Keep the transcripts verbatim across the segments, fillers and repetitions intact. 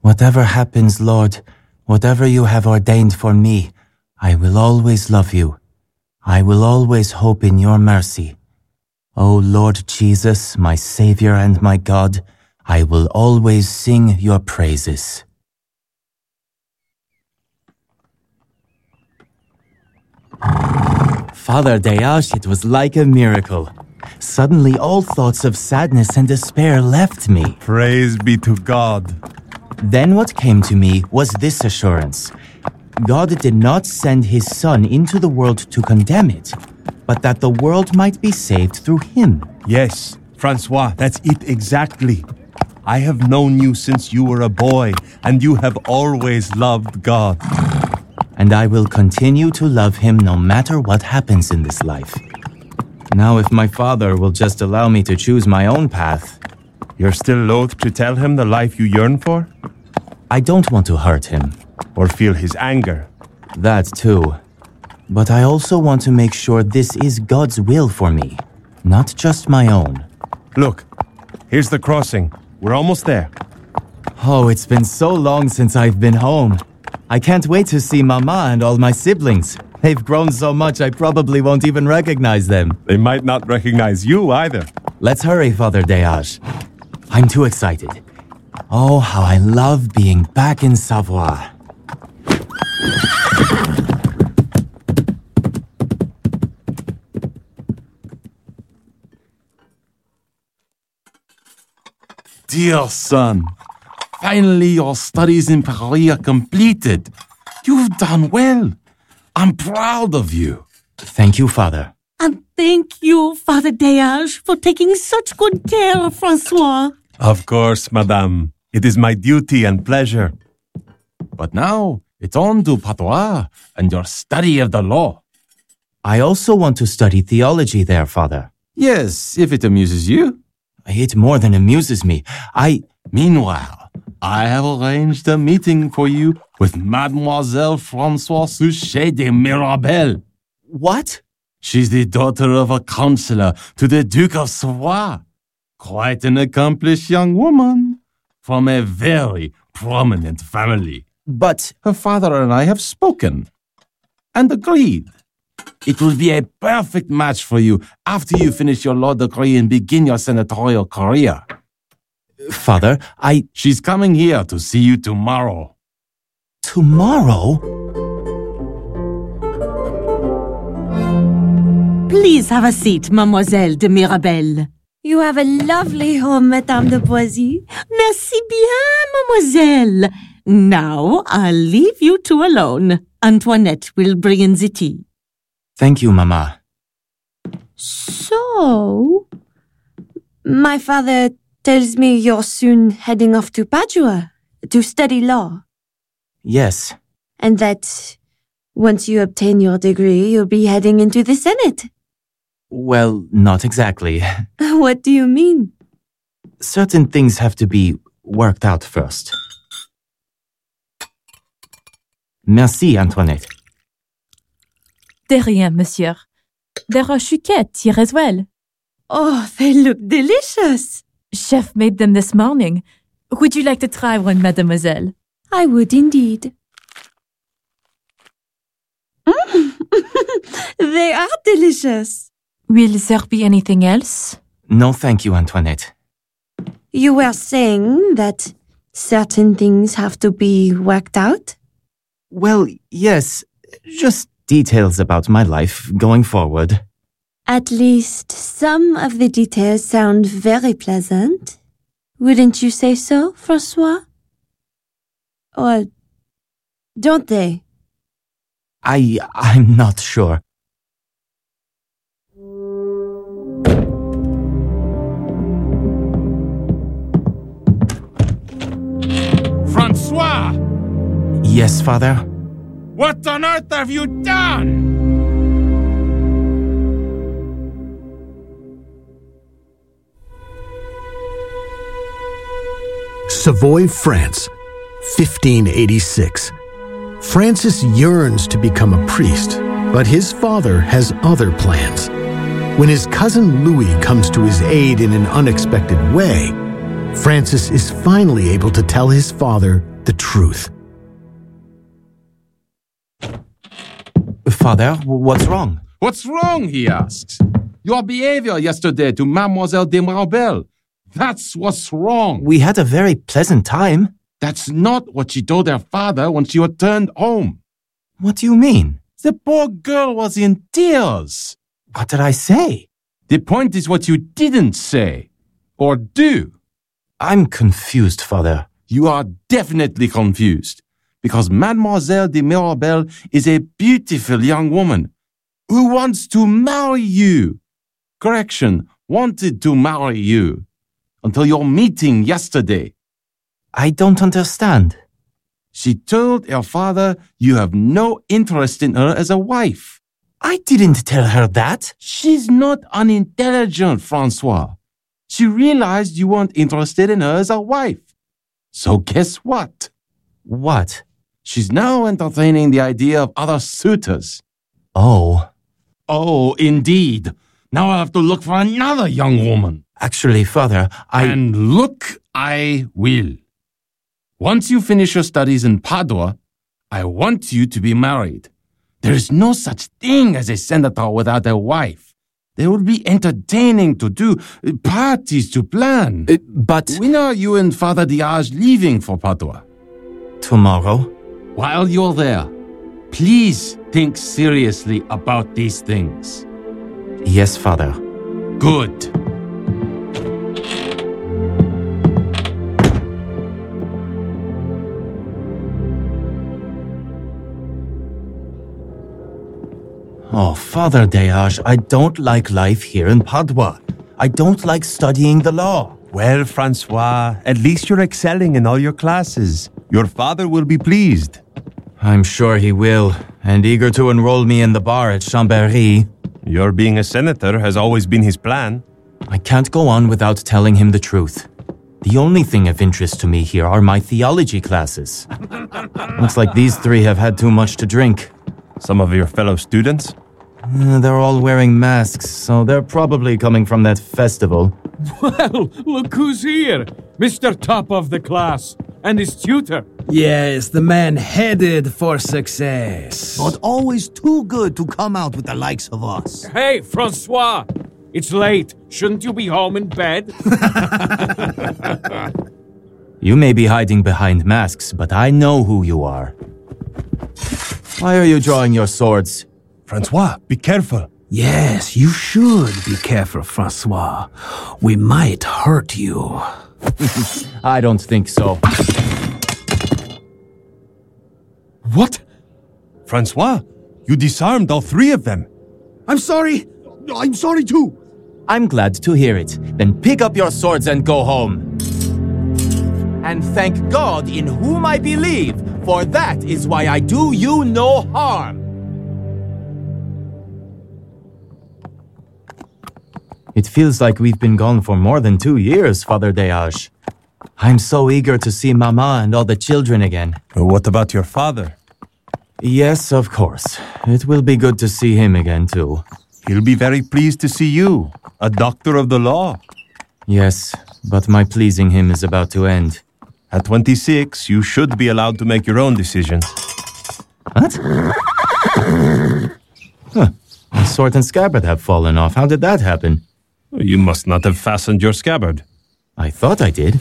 Whatever happens, Lord, whatever you have ordained for me, I will always love you. I will always hope in your mercy. O Lord Jesus, my Savior and my God, I will always sing your praises. Father Deyash, it was like a miracle. Suddenly, all thoughts of sadness and despair left me. Praise be to God. Then what came to me was this assurance. God did not send his Son into the world to condemn it, but that the world might be saved through him. Yes, Francois, that's it exactly. I have known you since you were a boy, and you have always loved God. And I will continue to love him no matter what happens in this life. Now, if my father will just allow me to choose my own path... You're still loath to tell him the life you yearn for? I don't want to hurt him. Or feel his anger? That too. But I also want to make sure this is God's will for me, not just my own. Look, here's the crossing. We're almost there. Oh, it's been so long since I've been home. I can't wait to see Mama and all my siblings. They've grown so much I probably won't even recognize them. They might not recognize you either. Let's hurry, Father Deyash. I'm too excited. Oh, how I love being back in Savoie. Dear son, finally your studies in Paris are completed. You've done well. I'm proud of you. Thank you, Father. And thank you, Father Deyash, for taking such good care of Francois. Of course, madame. It is my duty and pleasure. But now, it's on to patois and your study of the law. I also want to study theology there, Father. Yes, if it amuses you. It more than amuses me. I... Meanwhile, I have arranged a meeting for you with Mademoiselle Françoise Suchet de Mirabel. What? She's the daughter of a counselor to the Duke of Savoie. Quite an accomplished young woman from a very prominent family. But her father and I have spoken and agreed. It will be a perfect match for you after you finish your law degree and begin your senatorial career. Father, I... She's coming here to see you tomorrow. Tomorrow? Please have a seat, Mademoiselle de Mirabel. You have a lovely home, Madame de Boisy. Merci bien, Mademoiselle. Now, I'll leave you two alone. Antoinette will bring in the tea. Thank you, Mama. So, my father tells me you're soon heading off to Padua to study law. Yes. And that once you obtain your degree, you'll be heading into the Senate. Well, not exactly. What do you mean? Certain things have to be worked out first. Merci, Antoinette. De rien, monsieur. The rochouquettes here as well. Oh, they look delicious. Chef made them this morning. Would you like to try one, mademoiselle? I would indeed. Mm. They are delicious. Will there be anything else? No, thank you, Antoinette. You were saying that certain things have to be worked out? Well, yes, just details about my life going forward. At least some of the details sound very pleasant. Wouldn't you say so, Francois? Or don't they? I... I'm not sure. Francois! Yes, Father? What on earth have you done? Savoy, France, fifteen eighty-six. Francis yearns to become a priest, but his father has other plans. When his cousin Louis comes to his aid in an unexpected way, Francis is finally able to tell his father the truth. Father, what's wrong? What's wrong, he asks. Your behavior yesterday to Mademoiselle de Marabel. That's what's wrong. We had a very pleasant time. That's not what she told her father when she returned home. What do you mean? The poor girl was in tears. What did I say? The point is what you didn't say or do. I'm confused, Father. You are definitely confused because Mademoiselle de Mirabel is a beautiful young woman who wants to marry you. Correction, wanted to marry you until your meeting yesterday. I don't understand. She told her father you have no interest in her as a wife. I didn't tell her that. She's not unintelligent, Francois. She realized you weren't interested in her as a wife. So guess what? What? She's now entertaining the idea of other suitors. Oh. Oh, indeed. Now I have to look for another young woman. Actually, Father, I... And look, I will. Once you finish your studies in Padua, I want you to be married. There is no such thing as a senator without a wife. There will be entertaining to do, parties to plan. Uh, but... When are you and Father Diage leaving for Padua? Tomorrow. While you're there, please think seriously about these things. Yes, Father. Good. Oh, Father Diage, I don't like life here in Padua. I don't like studying the law. Well, Francois, at least you're excelling in all your classes. Your father will be pleased. I'm sure he will, and eager to enroll me in the bar at Chambéry. Your being a senator has always been his plan. I can't go on without telling him the truth. The only thing of interest to me here are my theology classes. Looks like these three have had too much to drink. Some of your fellow students? Uh, they're all wearing masks, so they're probably coming from that festival. Well, look who's here. Mister Top of the class and his tutor. Yes, the man headed for success. But always too good to come out with the likes of us. Hey, Francois. It's late. Shouldn't you be home in bed? You may be hiding behind masks, but I know who you are. Why are you drawing your swords? Francois, be careful. Yes, you should be careful, Francois. We might hurt you. I don't think so. What? Francois, you disarmed all three of them. I'm sorry. I'm sorry too. I'm glad to hear it. Then pick up your swords and go home. And thank God in whom I believe, for that is why I do you no harm. It feels like we've been gone for more than two years, Father Diage. I'm so eager to see Mama and all the children again. What about your father? Yes, of course. It will be good to see him again, too. He'll be very pleased to see you, a doctor of the law. Yes, but my pleasing him is about to end. At twenty-six, you should be allowed to make your own decisions. What? Huh. My sword and scabbard have fallen off. How did that happen? You must not have fastened your scabbard. I thought I did.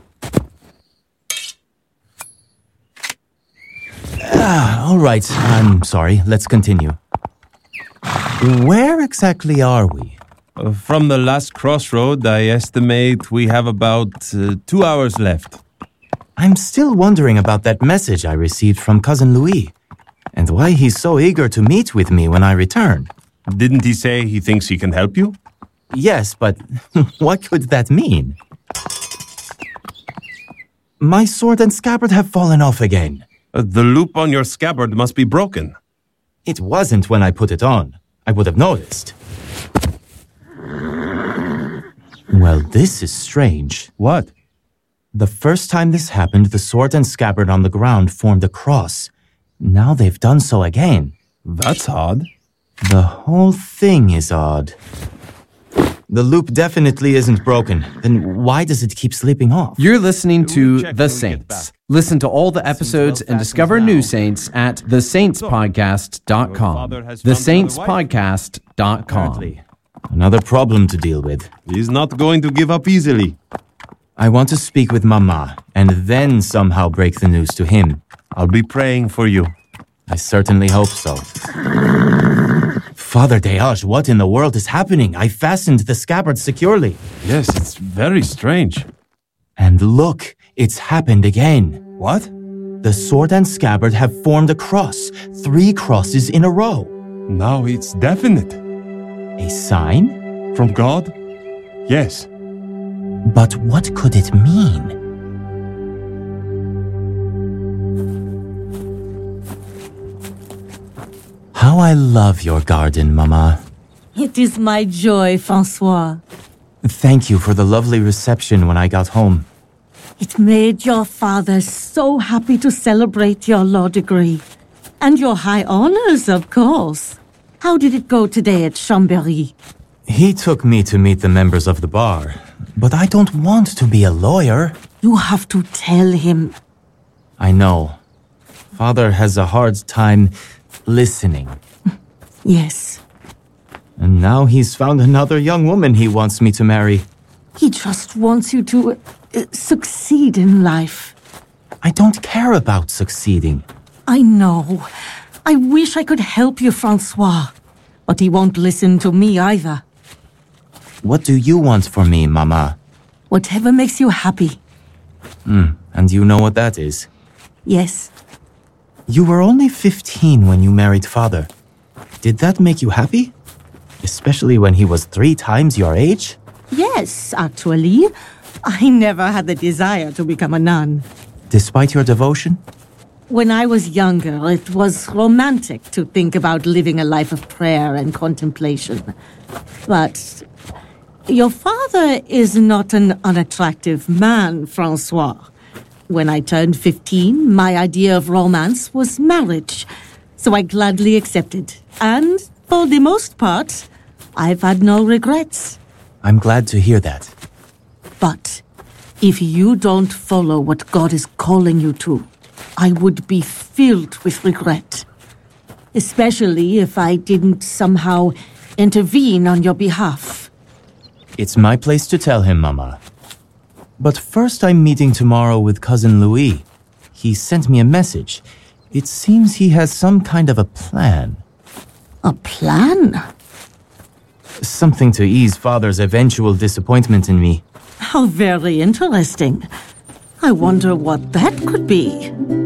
Ah, all right. I'm sorry. Let's continue. Where exactly are we? Uh, from the last crossroad, I estimate we have about uh, two hours left. I'm still wondering about that message I received from Cousin Louis, and why he's so eager to meet with me when I return. Didn't he say he thinks he can help you? Yes, but what could that mean? My sword and scabbard have fallen off again. Uh, the loop on your scabbard must be broken. It wasn't when I put it on. I would have noticed. Well, this is strange. What? The first time this happened, the sword and scabbard on the ground formed a cross. Now they've done so again. That's odd. The whole thing is odd. The loop definitely isn't broken. Then why does it keep slipping off? You're listening to The Saints, Listen to all the episodes and discover new saints at the saints podcast dot com. the saints podcast dot com. Another problem to deal with. He's not going to give up easily. I want to speak with Mama, and then somehow break the news to him. I'll be praying for you. I certainly hope so. Father Deage, what in the world is happening? I fastened the scabbard securely. Yes, it's very strange. And look, it's happened again. What? The sword and scabbard have formed a cross. Three crosses in a row. Now it's definite. A sign? From God? Yes. But what could it mean? How I love your garden, Mama. It is my joy, Francois. Thank you for the lovely reception when I got home. It made your father so happy to celebrate your law degree. And your high honors, of course. How did it go today at Chambéry? He took me to meet the members of the bar. But I don't want to be a lawyer. You have to tell him. I know. Father has a hard time listening. Yes. And now he's found another young woman he wants me to marry. He just wants you to uh, succeed in life. I don't care about succeeding. I know. I wish I could help you, Francois. But he won't listen to me either. What do you want for me, Mama? Whatever makes you happy. Hmm, and you know what that is? Yes. You were only fifteen when you married Father. Did that make you happy? Especially when he was three times your age? Yes, actually. I never had the desire to become a nun. Despite your devotion? When I was younger, it was romantic to think about living a life of prayer and contemplation. But your father is not an unattractive man, Francois. When I turned fifteen, my idea of romance was marriage. So I gladly accepted. And for the most part, I've had no regrets. I'm glad to hear that. But if you don't follow what God is calling you to, I would be filled with regret. Especially if I didn't somehow intervene on your behalf. It's my place to tell him, Mama. But first I'm meeting tomorrow with Cousin Louis. He sent me a message. It seems he has some kind of a plan. A plan? Something to ease Father's eventual disappointment in me. How very interesting. I wonder what that could be.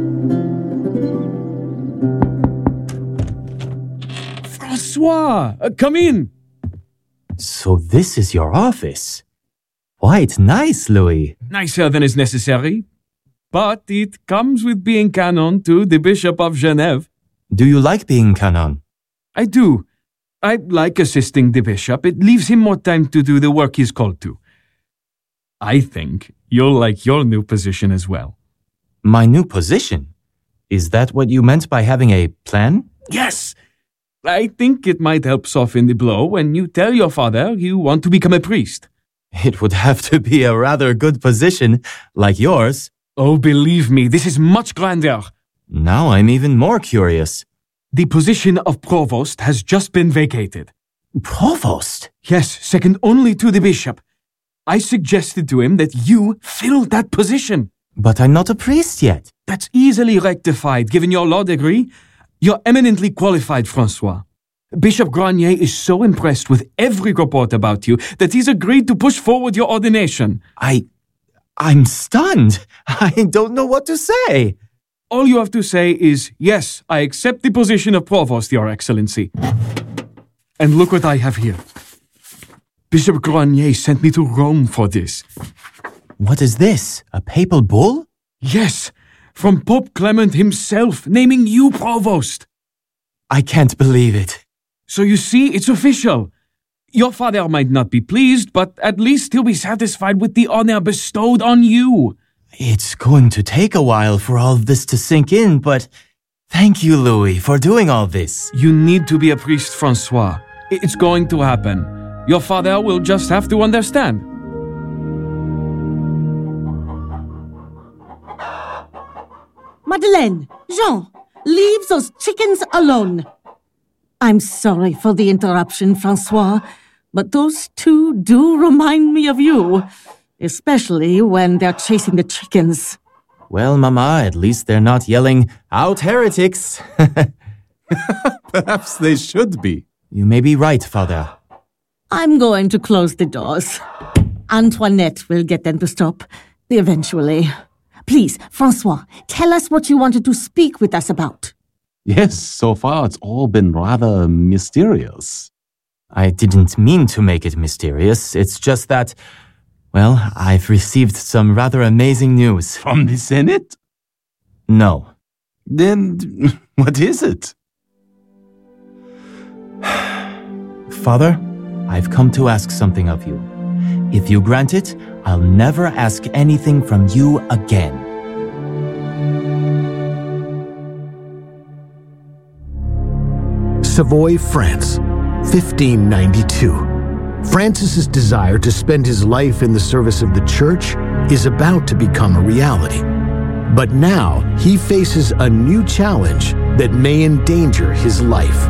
Francois, uh, come in. So this is your office. Quite nice, Louis. Nicer than is necessary. But it comes with being canon to the Bishop of Genève. Do you like being canon? I do. I like assisting the bishop. It leaves him more time to do the work he's called to. I think you'll like your new position as well. My new position? Is that what you meant by having a plan? Yes! I think it might help soften the blow when you tell your father you want to become a priest. It would have to be a rather good position, like yours. Oh, believe me, this is much grander. Now I'm even more curious. The position of provost has just been vacated. Provost? Yes, second only to the bishop. I suggested to him that you fill that position. But I'm not a priest yet. That's easily rectified, given your law degree. You're eminently qualified, Francois. Bishop Granier is so impressed with every report about you that he's agreed to push forward your ordination. I... I'm stunned. I don't know what to say. All you have to say is, yes, I accept the position of provost, Your Excellency. And look what I have here. Bishop Granier sent me to Rome for this. What is this? A papal bull? Yes, from Pope Clement himself, naming you provost. I can't believe it. So you see, it's official. Your father might not be pleased, but at least he'll be satisfied with the honor bestowed on you. It's going to take a while for all of this to sink in, but thank you, Louis, for doing all this. You need to be a priest, Francois. It's going to happen. Your father will just have to understand. Madeleine, Jean, leave those chickens alone. I'm sorry for the interruption, Francois, but those two do remind me of you, especially when they're chasing the chickens. Well, Mama, at least they're not yelling, "Out heretics!" Perhaps they should be. You may be right, Father. I'm going to close the doors. Antoinette will get them to stop, eventually. Please, Francois, tell us what you wanted to speak with us about. Yes, so far it's all been rather mysterious. I didn't mean to make it mysterious. It's just that, well, I've received some rather amazing news. From the Senate? No. Then, what is it? Father, I've come to ask something of you. If you grant it, I'll never ask anything from you again. Savoy, France, fifteen ninety-two. Francis's desire to spend his life in the service of the church is about to become a reality. But now he faces a new challenge that may endanger his life.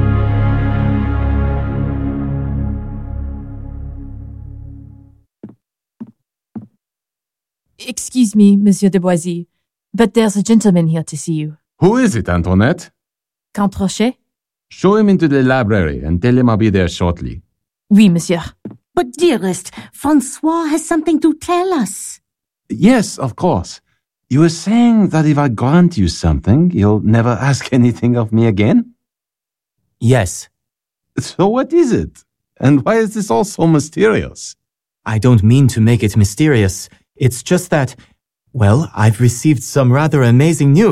Excuse me, Monsieur de Boisy, but there's a gentleman here to see you. Who is it, Antoinette? Count Rocher? Show him into the library and tell him I'll be there shortly. Oui, monsieur. But dearest, Francois has something to tell us. Yes, of course. You were saying that if I grant you something, you'll never ask anything of me again? Yes. So what is it? And why is this all so mysterious? I don't mean to make it mysterious. It's just that, well, I've received some rather amazing news.